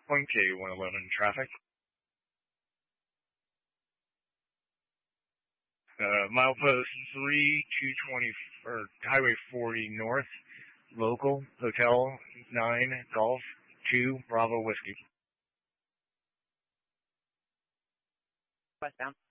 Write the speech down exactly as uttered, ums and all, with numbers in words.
Point K one eleven traffic. Uh, milepost three two twenty or Highway forty North, local Hotel nine Golf two Bravo Whiskey. Westbound.